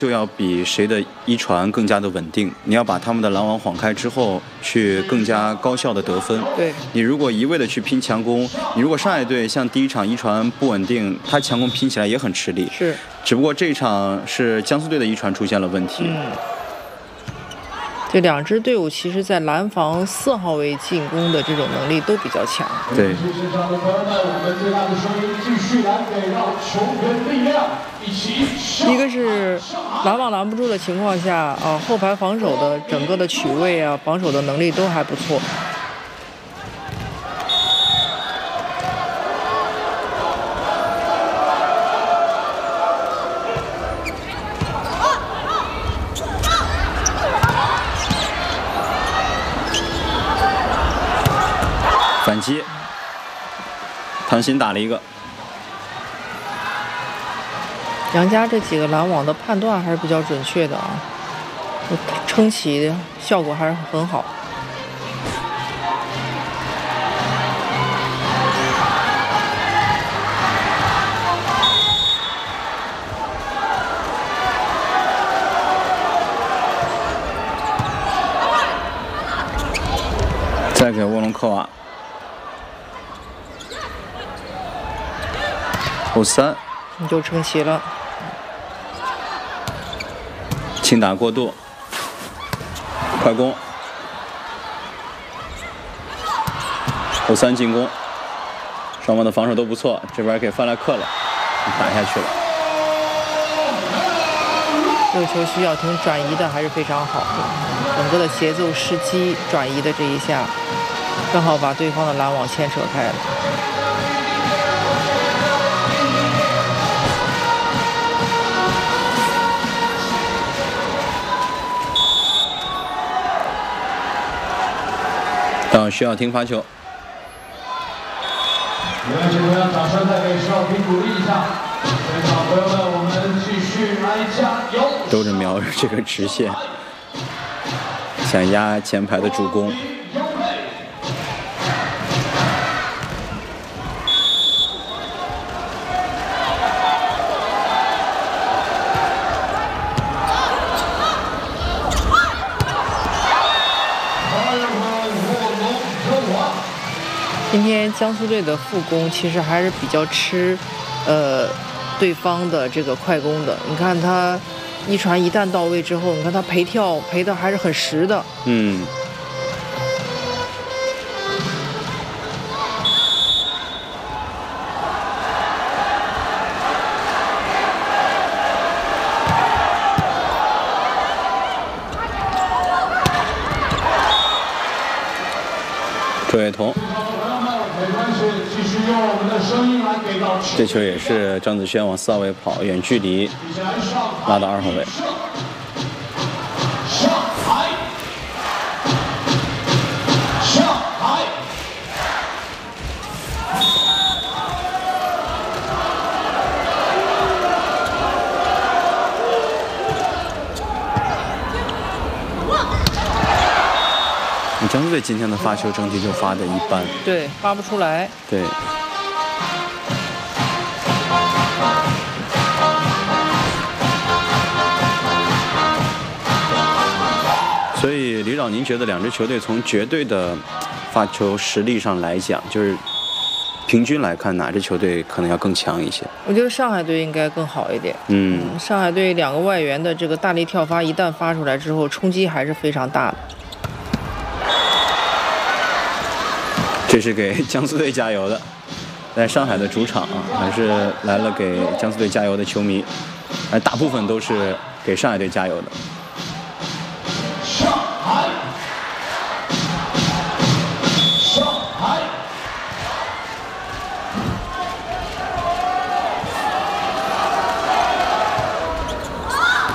就要比谁的一传更加的稳定。你要把他们的拦网晃开之后，去更加高效的得分。 对， 你如果一味的去拼强攻，你如果上海队像第一场一传不稳定，他强攻拼起来也很吃力。 是， 只不过这一场是江苏队的一传出现了问题。 这两支队伍其实在拦防4号位进攻的这种能力都比较强。 对。 一个是拦网拦不住的情况下，后排防守的整个的取位啊，防守的能力都还不错。 反击，唐鑫打了一个。 杨佳这几个拦网的判断还是比较准确的啊，撑起的效果还是很好。 再给沃隆科娃，53， 你就撑齐了。 轻打过度，快攻，53进攻，双方的防守都不错，这边给范莱克了，打下去了。 这个球徐晓婷转移的还是非常好，整个的节奏时机转移的这一下，正好把对方的拦网牵扯开了。 到徐晓婷发球。 掌声再给徐晓婷鼓励一下。现场朋友们，我们继续来加油！ 都是瞄着这个直线，想压前排的主攻。 今天江苏队的副攻其实还是比较吃，对方的这个快攻的。你看他一传一旦到位之后，你看他陪跳陪的还是很实的。 周雪彤，这球也是张子萱往4号位跑，远距离拉到2号位。江苏队今天的发球整体就发的一般， 对，发不出来。 对。所以李导，您觉得两支球队从绝对的发球实力上来讲，就是平均来看，哪支球队可能要更强一些？ 我觉得上海队应该更好一点。上海队2个外援的这个大力跳发，一旦发出来之后，冲击还是非常大的。 这是给江苏队加油的，在上海的主场还是来了给江苏队加油的球迷，而大部分都是给上海队加油的。